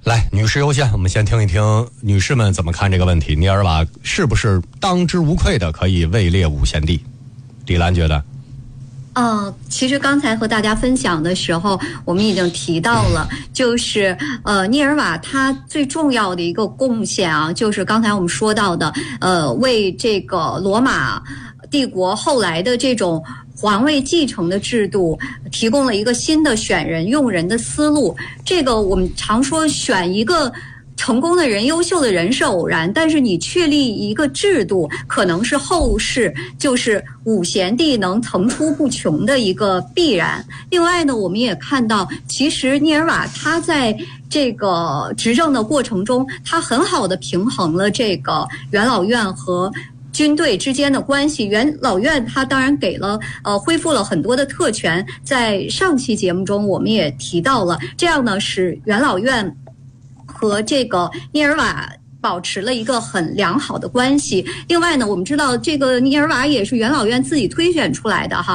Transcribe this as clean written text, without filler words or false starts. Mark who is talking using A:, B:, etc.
A: 来，女士优先，我们先听一听女士们怎么看这个问题。涅尔瓦是不是当之无愧的可以位列五贤帝？李兰觉得。
B: 其实刚才和大家分享的时候，我们已经提到了，就是涅尔瓦他最重要的一个贡献啊，就是刚才我们说到的，为这个罗马帝国后来的这种皇位继承的制度提供了一个新的选人用人的思路。这个我们常说选一个成功的人、优秀的人是偶然，但是你确立一个制度，可能是后世就是五贤帝能层出不穷的一个必然。另外呢，我们也看到，其实涅尔瓦他在这个执政的过程中，他很好的平衡了这个元老院和军队之间的关系。元老院他当然给了恢复了很多的特权，在上期节目中我们也提到了，这样呢使元老院和这个涅尔瓦保持了一个很良好的关系。另外呢，我们知道这个涅尔瓦也是元老院自己推选出来的哈。